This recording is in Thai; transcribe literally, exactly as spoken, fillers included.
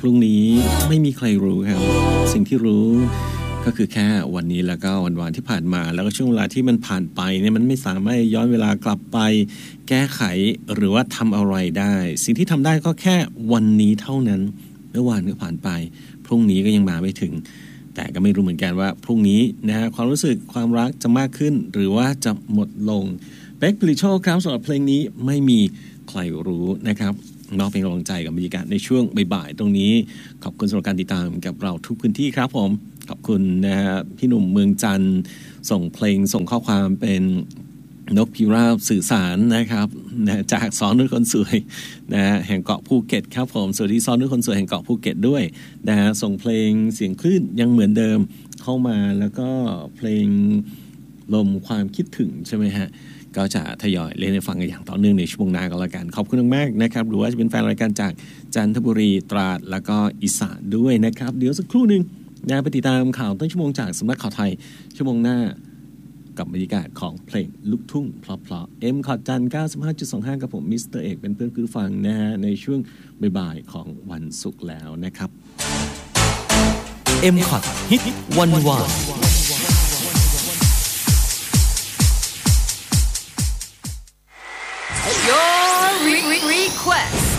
รุ่งนี้ไม่มีใครรู้ครับสิ่งที่รู้ก็คือแค่วันนี้แล้วก็วันๆที่ผ่านมาแล้วก็ช่วงเวลาที่มันผ่านไปเนี่ยมันไม่สามารถย้อนเวลากลับไปแก้ไขหรือว่าทำอะไรได้สิ่งที่ทำได้ก็แค่วันนี้เท่านั้นเมื่อวานก็ผ่านไปพรุ่งนี้ก็ยังมาไม่ถึงแต่ก็ไม่รู้เหมือนกันว่าพรุ่งนี้นะฮะความรู้สึกความรักจะมากขึ้นหรือว่าจะหมดลงเป๊กผลิตโชคครับสำหรับเพลงนี้ไม่มีใครรู้นะครับนอกเป็นกำลังใจกับบรรยากาศในช่วงบ่ายๆตรงนี้ขอบคุณสำหรับการติดตามกับเราทุกพื้นที่ครับผมขอบคุณนะฮะพี่หนุ่มเมืองจันทร์ส่งเพลงส่งข้อความเป็นนกพิราบสื่อสารนะครับนะจากซ้อนด้วยคนสวยนะฮะแห่งเกาะภูเก็ตครับผมสวัสดีซ้อนด้วยคนสวยแห่งเกาะภูเก็ตด้วยนะฮะส่งเพลงเสียงคลื่นยังเหมือนเดิมเข้ามาแล้วก็เพลงลมความคิดถึงใช่ไหมฮะก็จะทยอยเล่นให้ฟังกันอย่างต่อเนื่องในช่วงหน้าก็แล้วกันขอบคุณมากๆนะครับหรือว่าจะเป็นแฟนรายการจากจันทบุรีตราดแล้วก็อีสานด้วยนะครับเดี๋ยวสักครู่นึงนะไปติดตามข่าวต้นชั่วโมงจากสำนักข่าวไทยชั่วโมงหน้ากับบรรยากาศของเพลงลูกทุ่งเพราะๆเอ็มขอดจัน เก้าสิบห้าจุดสองห้า กับผมมิสเตอร์เอกเป็นเพื่อนคุณฟังนะฮะในช่วงบ่ายๆของวันศุกร์แล้วนะครับเอ็ม คอท ฮิตวันวาน